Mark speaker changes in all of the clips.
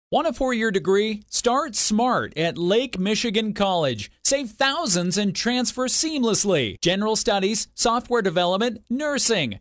Speaker 1: Want a four-year degree? Start smart at Lake Michigan College. Save thousands and transfer seamlessly. General studies, software development, nursing.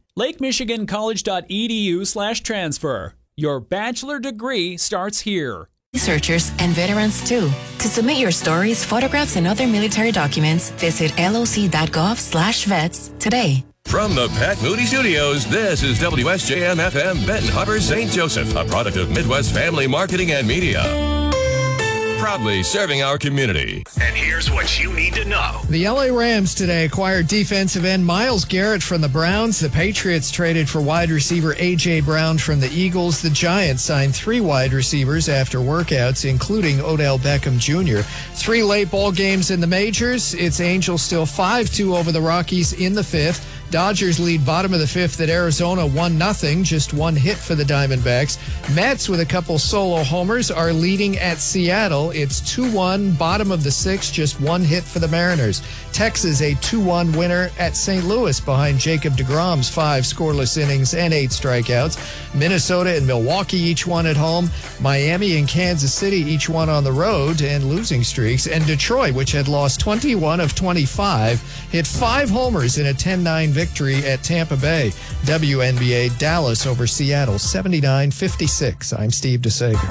Speaker 1: LakeMichiganCollege.edu/transfer. Your bachelor degree starts here.
Speaker 2: Researchers and veterans too. To submit your stories, photographs, and other military documents, visit loc.gov/vets today.
Speaker 3: From the Pat Moody Studios, this is WSJM-FM Benton Harbor, St. Joseph, a product of Midwest Family Marketing and Media. Proudly serving our community.
Speaker 4: And here's what you need to know.
Speaker 5: The LA Rams today acquired defensive end Myles Garrett from the Browns. The Patriots traded for wide receiver A.J. Brown from the Eagles. The Giants signed 3 wide receivers after workouts, including Odell Beckham Jr. 3 late ball games in the majors. It's Angels still 5-2 over the Rockies in the 5th. Dodgers lead bottom of the 5th at Arizona 1-0, just 1 hit for the Diamondbacks. Mets with a couple solo homers are leading at Seattle. It's 2-1, bottom of the 6th, just 1 hit for the Mariners. Texas a 2-1 winner at St. Louis behind Jacob deGrom's 5 scoreless innings and 8 strikeouts. Minnesota and Milwaukee each one at home. Miami and Kansas City each one on the road and losing streaks. And Detroit, which had lost 21 of 25, hit 5 homers in a 10-9 victory at Tampa Bay. WNBA, Dallas over Seattle, 79-56. I'm Steve DeSager.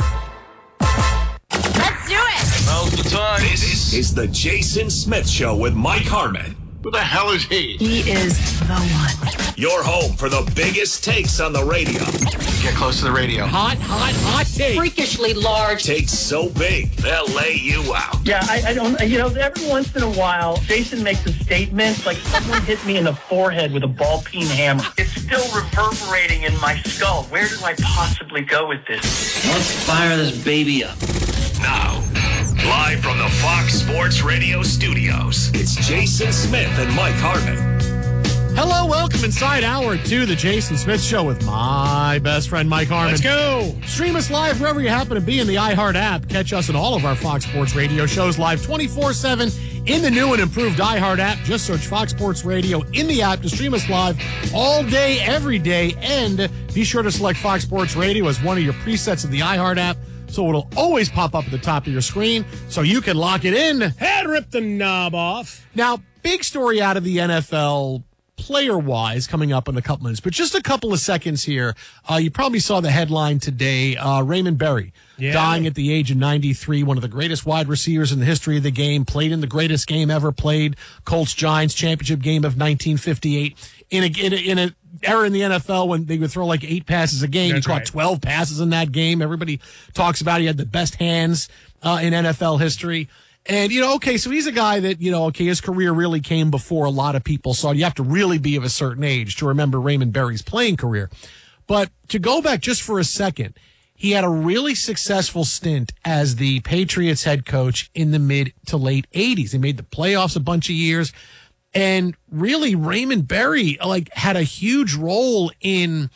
Speaker 6: Let's do it!
Speaker 4: Now's the time. This is the Jason Smith Show with Mike Harmon.
Speaker 6: Who the hell is he?
Speaker 2: He is the one.
Speaker 4: Your home for the biggest takes on the radio.
Speaker 6: Get close to the radio.
Speaker 7: Hot take.
Speaker 8: Freakishly large.
Speaker 4: Takes so big, they'll lay you out.
Speaker 9: Yeah, I don't, every once in a while, Jason makes a statement like someone hit me in the forehead with a ball-peen hammer. It's still reverberating in my skull. Where do I possibly go with this?
Speaker 10: Let's fire this baby up.
Speaker 4: Now, live from the Fox Sports Radio studios, it's Jason Smith and Mike Harmon.
Speaker 7: Hello, welcome inside hour 2 of the Jason Smith Show with my best friend, Mike Harmon.
Speaker 5: Let's go.
Speaker 7: Stream us live wherever you happen to be in the iHeart app. Catch us on all of our Fox Sports Radio shows live 24/7 in the new and improved iHeart app. Just search Fox Sports Radio in the app to stream us live all day, every day. And be sure to select Fox Sports Radio as one of your presets of the iHeart app, so it'll always pop up at the top of your screen so you can lock it in
Speaker 5: And rip the knob off.
Speaker 7: Now, big story out of the NFL player-wise coming up in a couple minutes, but just a couple of seconds here. You probably saw the headline today, Raymond Berry dying at the age of 93, one of the greatest wide receivers in the history of the game, played in the greatest game ever played, Colts-Giants championship game of 1958, in a era in the NFL when they would throw like 8 passes a game.
Speaker 5: That's
Speaker 7: he caught
Speaker 5: right.
Speaker 7: 12 passes in that game. Everybody talks about he had the best hands in NFL history. And, so he's a guy that, his career really came before a lot of people saw it. You have to really be of a certain age to remember Raymond Berry's playing career. But to go back just for a second, he had a really successful stint as the Patriots head coach in the mid to late 80s. He made the playoffs a bunch of years. And really, Raymond Berry, had a huge role in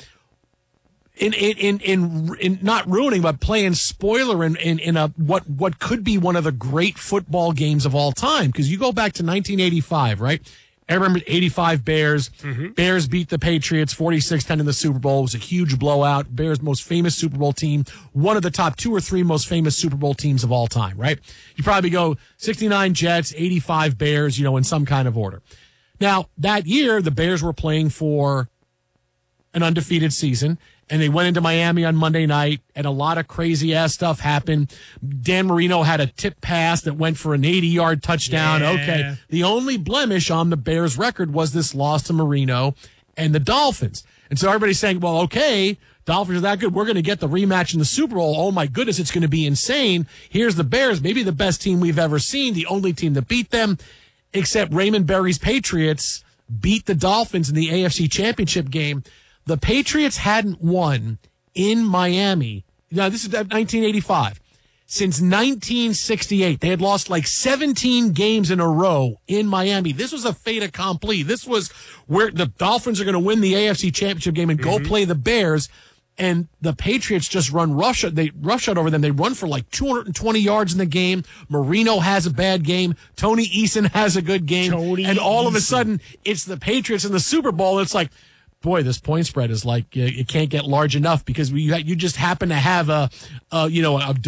Speaker 7: not ruining, but playing spoiler in a what could be one of the great football games of all time. Because you go back to 1985, right? I remember 85 Bears. Mm-hmm. Bears beat the Patriots 46-10 in the Super Bowl. It was a huge blowout. Bears' most famous Super Bowl team. One of the top 2 or 3 most famous Super Bowl teams of all time, right? You probably go 69 Jets, 85 Bears, in some kind of order. Now, that year, the Bears were playing for an undefeated season, and they went into Miami on Monday night, and a lot of crazy-ass stuff happened. Dan Marino had a tip pass that went for an 80-yard touchdown.
Speaker 5: Yeah.
Speaker 7: Okay. The only blemish on the Bears' record was this loss to Marino and the Dolphins. And so everybody's saying, well, okay, Dolphins are that good. We're going to get the rematch in the Super Bowl. Oh, my goodness, it's going to be insane. Here's the Bears, maybe the best team we've ever seen, the only team that beat them, except Raymond Berry's Patriots beat the Dolphins in the AFC Championship game. The Patriots hadn't won in Miami. Now, this is 1985. Since 1968, they had lost like 17 games in a row in Miami. This was a fait accompli. This was where the Dolphins are going to win the AFC Championship game and go play the Bears. And the Patriots just run roughshod. They roughshod over them. They run for like 220 yards in the game. Marino has a bad game. Tony Eason has a good game. And all of a sudden, it's the Patriots in the Super Bowl. It's like, boy, this point spread is like, it can't get large enough because you just happen to have a